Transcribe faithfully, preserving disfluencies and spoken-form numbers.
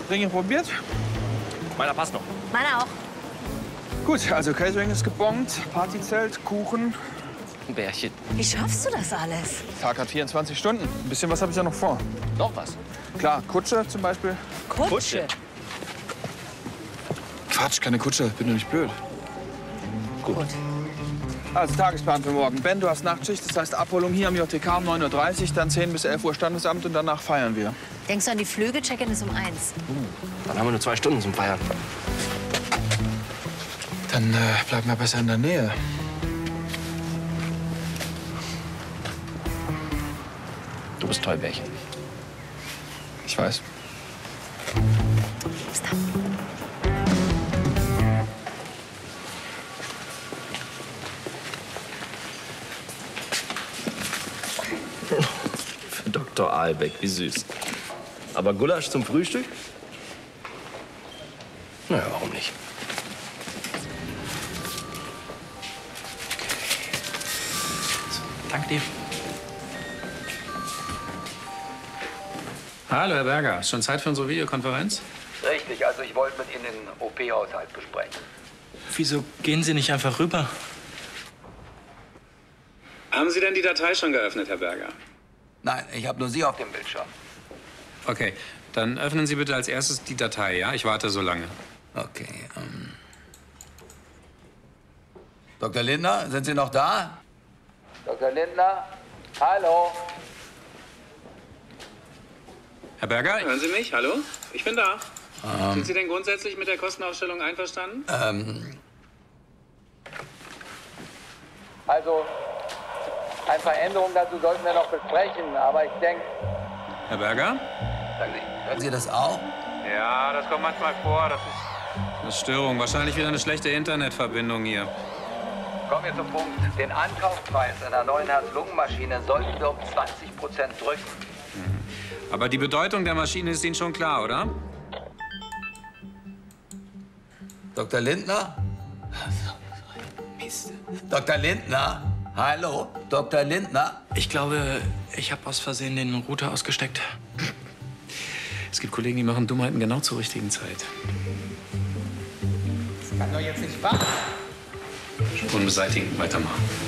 Ringe probiert? Meiner passt noch. Meiner auch. Gut, also Catering ist gebongt, Partyzelt, Kuchen. Ein Bärchen. Wie schaffst du das alles? Tag hat vierundzwanzig Stunden. Ein bisschen was habe ich ja noch vor. Noch was? Klar, Kutsche zum Beispiel. Kutsche? Kutsche. Quatsch, keine Kutsche. Bin doch nicht blöd. Gut. Also Tagesplan für morgen. Ben, du hast Nachtschicht, das heißt Abholung hier am J T K um neun Uhr dreißig, dann zehn bis elf Uhr Standesamt und danach feiern wir. Denkst du an die Flüge? Check-in ist um eins. Dann haben wir nur zwei Stunden zum Feiern. Dann äh, bleiben wir besser in der Nähe. Du bist toll, Bärchen. Ich weiß. Bis dann. Für Doktor Aalbeck, wie süß. Aber Gulasch zum Frühstück? Na ja, warum nicht? Danke dir. Hallo, Herr Berger. Schon Zeit für unsere Videokonferenz? Richtig, also ich wollte mit Ihnen den O P-Haushalt besprechen. Wieso gehen Sie nicht einfach rüber? Haben Sie denn die Datei schon geöffnet, Herr Berger? Nein, ich habe nur Sie auf dem Bildschirm. Okay, dann öffnen Sie bitte als erstes die Datei, ja? Ich warte so lange. Okay, ähm... Doktor Lindner, sind Sie noch da? Doktor Lindner, hallo? Herr Berger? Hören Sie mich? Hallo? Ich bin da. Ähm, Sind Sie denn grundsätzlich mit der Kostenaufstellung einverstanden? ähm... Also, ein paar Änderungen dazu sollten wir noch besprechen, aber ich denke... Herr Berger? Sagen Sie, hören Sie das auch? Ja, das kommt manchmal vor. Das ist... Das ist Störung. Wahrscheinlich wieder eine schlechte Internetverbindung hier. Kommen wir zum Punkt. Den Ankaufspreis einer neuen Herz-Lungen-Maschine sollten wir um zwanzig Prozent drücken. Aber die Bedeutung der Maschine ist Ihnen schon klar, oder? Doktor Lindner? Mist. Doktor Lindner? Hallo? Doktor Lindner? Ich glaube, ich habe aus Versehen den Router ausgesteckt. Es gibt Kollegen, die machen Dummheiten genau zur richtigen Zeit. Das kann doch jetzt nicht wahr sein. Spuren beseitigen, weitermachen.